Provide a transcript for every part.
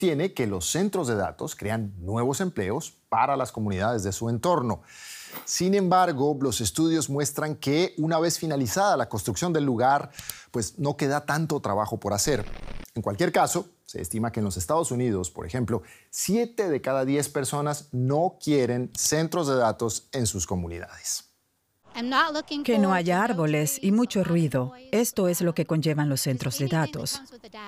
tiene que los centros de datos crean nuevos empleos para las comunidades de su entorno. Sin embargo, los estudios muestran que una vez finalizada la construcción del lugar, pues no queda tanto trabajo por hacer. En cualquier caso, se estima que en los Estados Unidos, por ejemplo, 7 de cada 10 personas no quieren centros de datos en sus comunidades. Que no haya árboles y mucho ruido. Esto es lo que conllevan los centros de datos.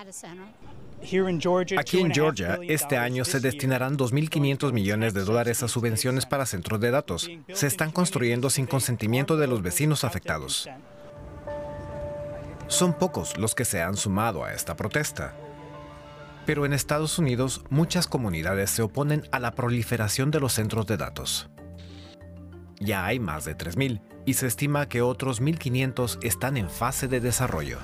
Aquí en Georgia, este año se destinarán $2.500 millones a subvenciones para centros de datos. Se están construyendo sin consentimiento de los vecinos afectados. Son pocos los que se han sumado a esta protesta. Pero en Estados Unidos, muchas comunidades se oponen a la proliferación de los centros de datos. Ya hay más de 3.000 y se estima que otros 1.500 están en fase de desarrollo.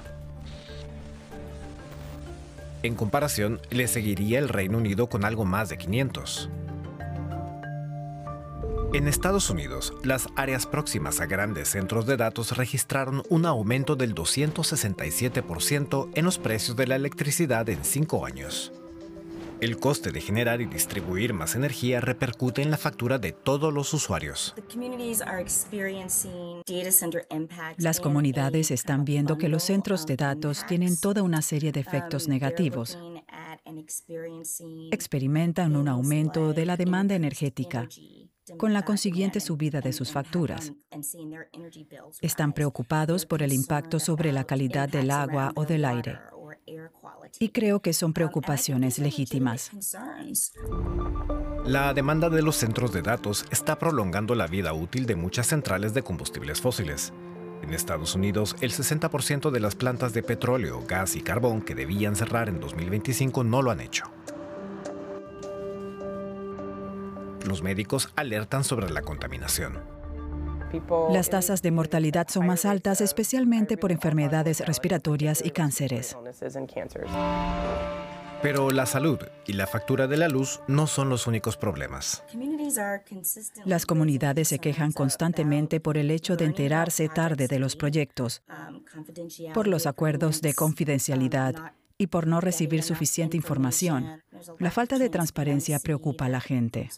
En comparación, le seguiría el Reino Unido con algo más de 500. En Estados Unidos, las áreas próximas a grandes centros de datos registraron un aumento del 267% en los precios de la electricidad en 5 años. El coste de generar y distribuir más energía repercute en la factura de todos los usuarios. Las comunidades están viendo que los centros de datos tienen toda una serie de efectos negativos. Experimentan un aumento de la demanda energética, con la consiguiente subida de sus facturas. Están preocupados por el impacto sobre la calidad del agua o del aire. Y creo que son preocupaciones legítimas. La demanda de los centros de datos está prolongando la vida útil de muchas centrales de combustibles fósiles. En Estados Unidos, el 60% de las plantas de petróleo, gas y carbón que debían cerrar en 2025 no lo han hecho. Los médicos alertan sobre la contaminación. Las tasas de mortalidad son más altas, especialmente por enfermedades respiratorias y cánceres. Pero la salud y la factura de la luz no son los únicos problemas. Las comunidades se quejan constantemente por el hecho de enterarse tarde de los proyectos, por los acuerdos de confidencialidad y por no recibir suficiente información. La falta de transparencia preocupa a la gente.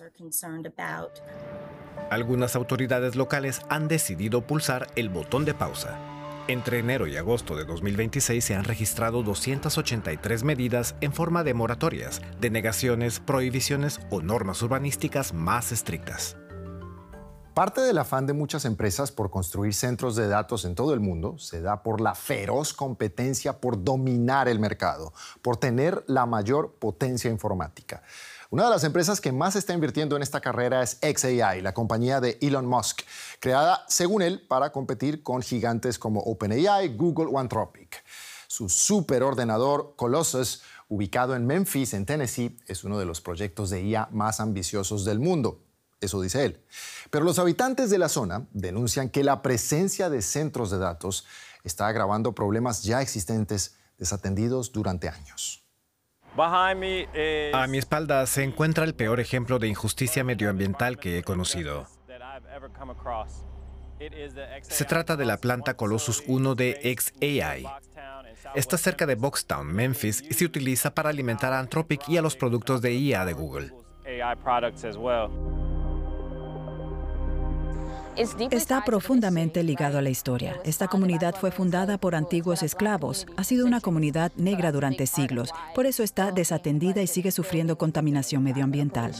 Algunas autoridades locales han decidido pulsar el botón de pausa. Entre enero y agosto de 2026 se han registrado 283 medidas en forma de moratorias, denegaciones, prohibiciones o normas urbanísticas más estrictas. Parte del afán de muchas empresas por construir centros de datos en todo el mundo se da por la feroz competencia por dominar el mercado, por tener la mayor potencia informática. Una de las empresas que más está invirtiendo en esta carrera es xAI, la compañía de Elon Musk, creada, según él, para competir con gigantes como OpenAI, Google o Anthropic. Su superordenador Colossus, ubicado en Memphis, en Tennessee, es uno de los proyectos de IA más ambiciosos del mundo. Eso dice él. Pero los habitantes de la zona denuncian que la presencia de centros de datos está agravando problemas ya existentes desatendidos durante años. A mi espalda se encuentra el peor ejemplo de injusticia medioambiental que he conocido. Se trata de la planta Colossus 1 de xAI. Está cerca de Boxtown, Memphis, y se utiliza para alimentar a Anthropic y a los productos de IA de Google. Está profundamente ligado a la historia. Esta comunidad fue fundada por antiguos esclavos. Ha sido una comunidad negra durante siglos. Por eso está desatendida y sigue sufriendo contaminación medioambiental.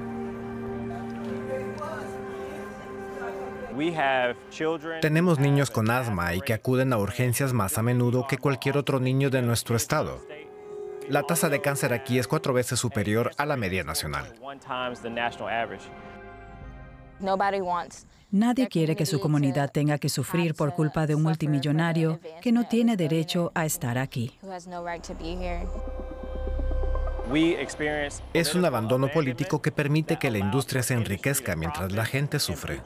Tenemos niños con asma y que acuden a urgencias más a menudo que cualquier otro niño de nuestro estado. La tasa de cáncer aquí es 4 veces superior a la media nacional. Nadie quiere que su comunidad tenga que sufrir por culpa de un multimillonario que no tiene derecho a estar aquí. Es un abandono político que permite que la industria se enriquezca mientras la gente sufre.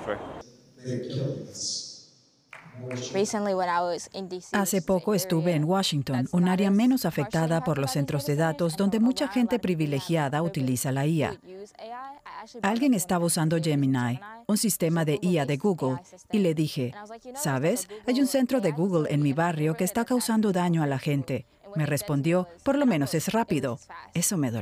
Hace poco estuve en Washington, un área menos afectada por los centros de datos donde mucha gente privilegiada utiliza la IA. Alguien estaba usando Gemini, un sistema de IA de Google, y le dije, ¿sabes? Hay un centro de Google en mi barrio que está causando daño a la gente. Me respondió, por lo menos es rápido. Eso me dolió.